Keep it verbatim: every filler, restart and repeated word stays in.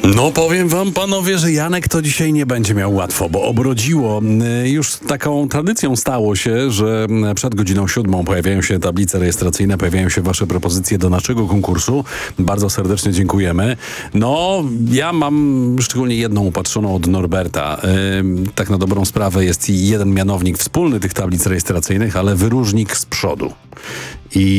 No powiem wam, panowie, że Janek to dzisiaj nie będzie miał łatwo, bo obrodziło. Już taką tradycją stało się, że przed godziną siódmą pojawiają się tablice rejestracyjne, pojawiają się wasze propozycje do naszego konkursu. Bardzo serdecznie dziękujemy. No, ja mam szczególnie jedną upatrzoną od Norberta. Yy, tak na dobrą sprawę jest jeden mianownik wspólny tych tablic rejestracyjnych, ale wyróżnik z przodu. I